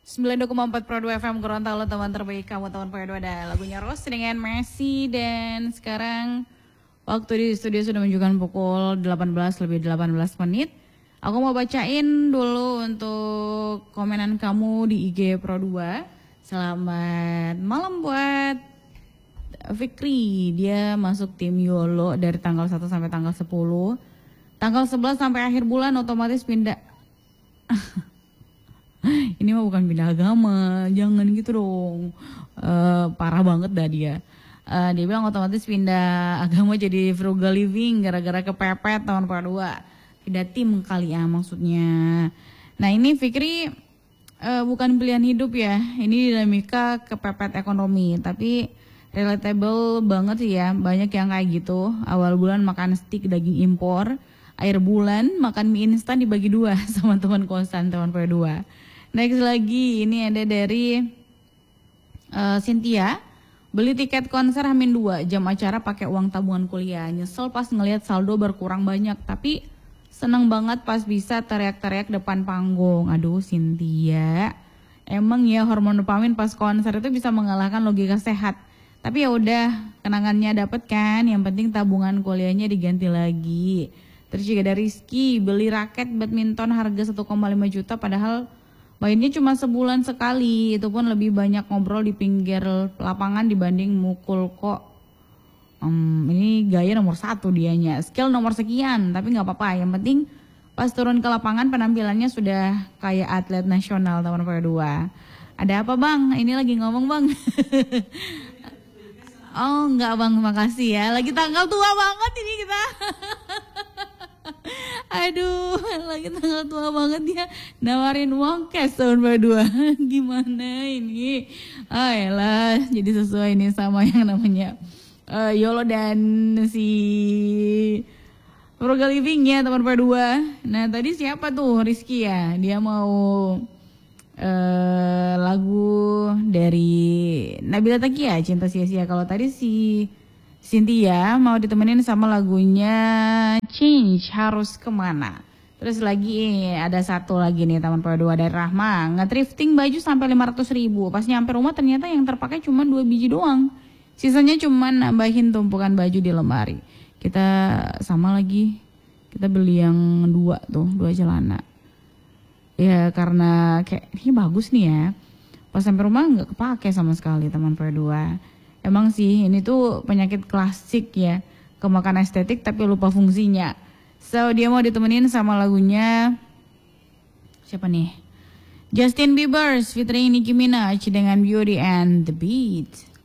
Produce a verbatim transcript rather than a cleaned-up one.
sembilan puluh dua koma empat Pro dua F M Gorontalo, teman terbaik kamu, teman Pro dua. Ada lagunya Rose dengan Messi. Dan sekarang waktu di studio sudah menunjukkan pukul delapan belas lebih delapan belas menit. Aku mau bacain dulu untuk komenan kamu di I G Pro dua. Selamat malam buat Fikri, dia masuk tim YOLO dari tanggal satu sampai tanggal sepuluh. Tanggal sebelas sampai akhir bulan otomatis pindah. Ini mah bukan pindah agama, jangan gitu dong. Uh, parah banget dah dia. Uh, dia bilang otomatis pindah agama jadi frugal living gara-gara kepepet tahun per dua. Pindah tim kali ya maksudnya. Nah ini Fikri uh, bukan pilihan hidup ya. Ini dinamika kepepet ekonomi. Tapi relatable banget sih ya. Banyak yang kayak gitu. Awal bulan makan stik daging impor. Akhir bulan makan mie instan dibagi dua sama teman kosan teman per dua. Next lagi, ini ada dari uh, Cynthia. Beli tiket konser Hamin dua, jam acara pakai uang tabungan kuliah. Nyesel pas ngelihat saldo berkurang banyak, tapi seneng banget pas bisa teriak-teriak depan panggung. Aduh Cynthia, emang ya hormon dopamin pas konser itu bisa mengalahkan logika sehat. Tapi ya udah, kenangannya dapet kan, yang penting tabungan kuliahnya diganti lagi. Terus juga dari Rizky, beli raket badminton harga satu koma lima juta padahal mainnya cuma sebulan sekali, itu pun lebih banyak ngobrol di pinggir lapangan dibanding mukul kok. Um, ini gaya nomor satu dianya, skill nomor sekian, tapi nggak apa-apa. Yang penting pas turun ke lapangan penampilannya sudah kayak atlet nasional tahun per dua. Ada apa bang? Ini lagi ngomong bang. Oh enggak bang, makasih ya. Lagi tanggal tua banget ini kita. Aduh, lagi tanggal tua banget dia nawarin uang cash tahun berdua. Gimana ini? Ayolah, jadi sesuai nih sama yang namanya uh, YOLO dan si Frugal Living ya teman berdua. Nah tadi siapa tuh? Rizky ya, dia mau uh, lagu dari Nabila Takia, Cinta Sia-Sia. Kalau tadi si Cynthia mau ditemenin sama lagunya Change, Harus Kemana. Terus lagi ada satu lagi nih teman per dua dari Rahma, nge-thrifting baju sampai lima ratus ribu. Pas nyampe rumah ternyata yang terpakai cuma dua biji doang. Sisanya cuma nambahin tumpukan baju di lemari. Kita sama lagi, kita beli yang dua tuh, dua celana. Ya karena kayak ini bagus nih ya. Pas sampai rumah nggak kepake sama sekali teman per dua. Emang sih ini tuh penyakit klasik ya, kemakan estetik tapi lupa fungsinya. So dia mau ditemenin sama lagunya siapa nih? Justin Bieber featuring Nicki Minaj dengan Beauty and the Beat.